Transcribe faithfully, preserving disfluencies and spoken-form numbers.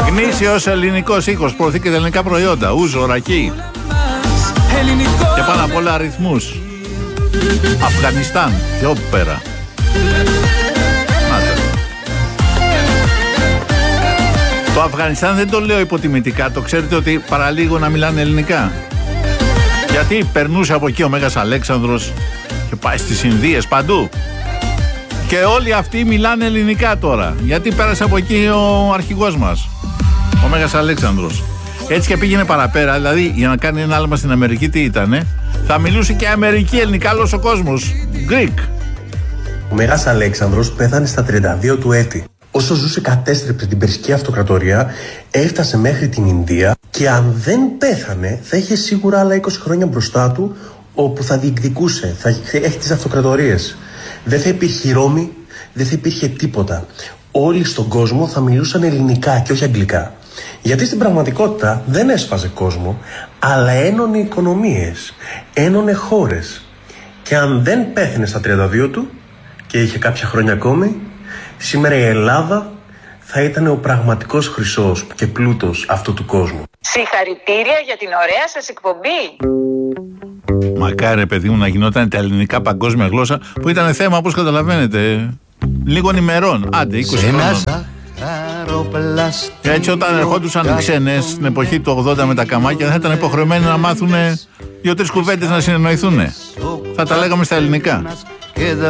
Γνήσιος ελληνικός ήχος, προωθήκε τα ελληνικά προϊόντα. Ούζο, ρακί. Και πάνω απ' όλα αριθμούς. Αφγανιστάν και όπου πέρα. Το Αφγανιστάν δεν το λέω υποτιμητικά. Το ξέρετε ότι παραλίγο να μιλάνε ελληνικά. Γιατί περνούσε από εκεί ο Μέγας Αλέξανδρος και πάει στις Ινδίες παντού. Και όλοι αυτοί μιλάνε ελληνικά τώρα. Γιατί πέρασε από εκεί ο αρχηγός μας, ο Μέγας Αλέξανδρος. Έτσι και πήγαινε παραπέρα. Δηλαδή για να κάνει ένα άλμα στην Αμερική τι ήτανε? Θα μιλούσε και Αμερική ελληνικά όλος ο κόσμος. Greek. Ο Μέγας Αλέξανδρος πέθανε στα τριάντα δύο του έτη. Όσο ζούσε κατέστρεψε την Περσική Αυτοκρατορία, έφτασε μέχρι την Ινδία και αν δεν πέθανε θα είχε σίγουρα άλλα είκοσι χρόνια μπροστά του όπου θα διεκδικούσε, θα έχει τις αυτοκρατορίες. Δεν θα υπήρχε Ρώμη, δεν θα υπήρχε τίποτα. Όλοι στον κόσμο θα μιλούσαν ελληνικά και όχι αγγλικά. Γιατί στην πραγματικότητα δεν έσφαζε κόσμο, αλλά ένωνε οικονομίες, ένωνε χώρες. Και αν δεν πέθαινε στα τριάντα δύο του και είχε κάποια χρόνια ακόμη, σήμερα η Ελλάδα θα ήταν ο πραγματικός χρυσός και πλούτος αυτού του κόσμου. Συγχαρητήρια για την ωραία σας εκπομπή. Μακάρι, παιδί μου, να γινόταν τα ελληνικά παγκόσμια γλώσσα, που ήταν θέμα, όπως καταλαβαίνετε, λίγων ημερών. Άντε, είκοσι χρόνων. Και έτσι όταν ερχόντουσαν οι ξένες στην εποχή του ογδόντα με τα καμάκια, θα ήταν υποχρεωμένοι να μάθουν δύο-τρεις κουβέντες να συνεννοηθούν. Θα τα λέγαμε στα ελληνικά.